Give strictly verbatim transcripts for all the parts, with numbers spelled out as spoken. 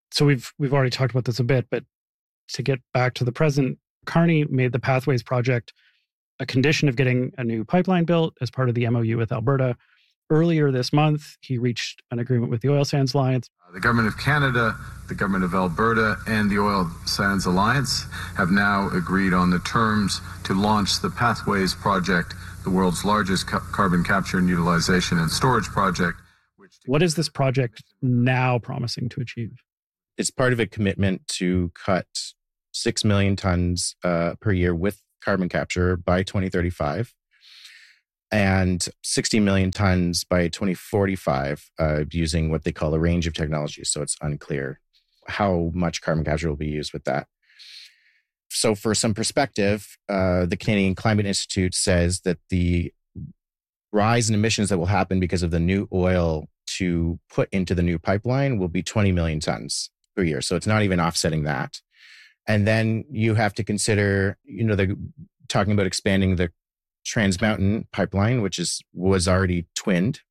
So we've we've already talked about this a bit, but to get back to the present, Carney made the Pathways project a condition of getting a new pipeline built as part of the M O U with Alberta. Earlier this month, he reached an agreement with the Oil Sands Alliance. The Government of Canada, the Government of Alberta, and the Oil Sands Alliance have now agreed on the terms to launch the Pathways project, the world's largest ca- carbon capture and utilization and storage project. Which what is this project now promising to achieve? It's part of a commitment to cut six million tons uh, per year with carbon capture by twenty thirty-five and sixty million tons by twenty forty-five uh, using what they call a range of technologies. So it's unclear how much carbon capture will be used with that. So for some perspective, uh, the Canadian Climate Institute says that the rise in emissions that will happen because of the new oil to put into the new pipeline will be twenty million tons per year. So it's not even offsetting that. And then you have to consider, you know, they're talking about expanding the Trans Mountain pipeline, which is was already twinned.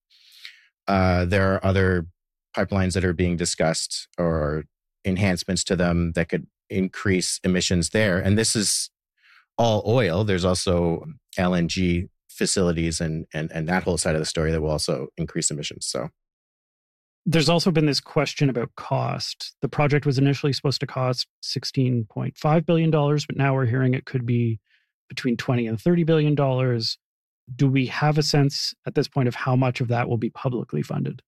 Uh, there are other pipelines that are being discussed or enhancements to them that could increase emissions there. And this is all oil. There's also L N G facilities and and and that whole side of the story that will also increase emissions. So. There's also been this question about cost. The project was initially supposed to cost sixteen point five billion dollars, but now we're hearing it could be between twenty and thirty billion dollars. Do we have a sense at this point of how much of that will be publicly funded?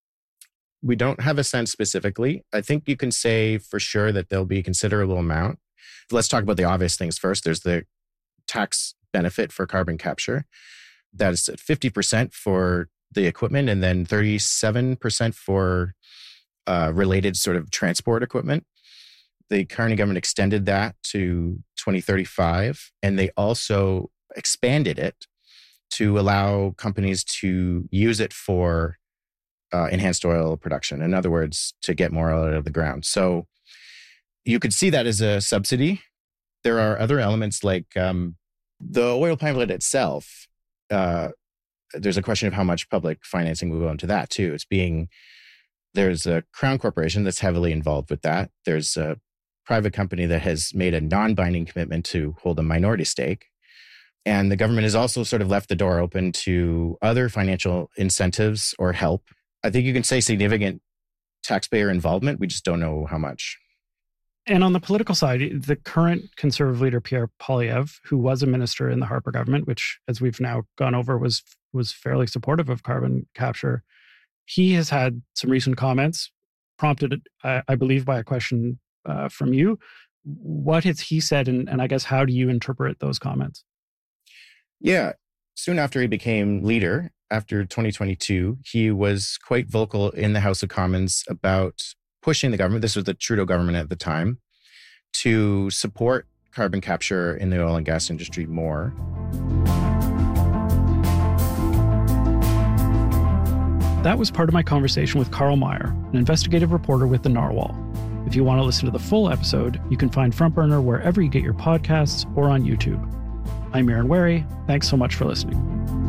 We don't have a sense specifically. I think you can say for sure that there'll be a considerable amount. Let's talk about the obvious things first. There's the tax benefit for carbon capture. That is at fifty percent for the equipment, and then thirty-seven percent for uh, related sort of transport equipment. The Carney government extended that to twenty thirty-five, and they also expanded it to allow companies to use it for uh, enhanced oil production. In other words, to get more oil out of the ground. So you could see that as a subsidy. There are other elements like um, the oil pipeline itself. Uh, There's a question of how much public financing will go into that too. It's being, there's a Crown Corporation that's heavily involved with that. There's a private company that has made a non-binding commitment to hold a minority stake. And the government has also sort of left the door open to other financial incentives or help. I think you can say significant taxpayer involvement. We just don't know how much. And on the political side, the current Conservative leader, Pierre Poilievre, who was a minister in the Harper government, which, as we've now gone over, was was fairly supportive of carbon capture, he has had some recent comments, prompted, I, I believe, by a question uh, from you. What has he said, and, and I guess how do you interpret those comments? Yeah. Soon after he became leader, after twenty twenty-two, he was quite vocal in the House of Commons about pushing the government, this was the Trudeau government at the time, to support carbon capture in the oil and gas industry more. That was part of my conversation with Carl Meyer, an investigative reporter with the Narwhal. If you want to listen to the full episode, you can find Front Burner wherever you get your podcasts or on YouTube. I'm Aaron Wary. Thanks so much for listening.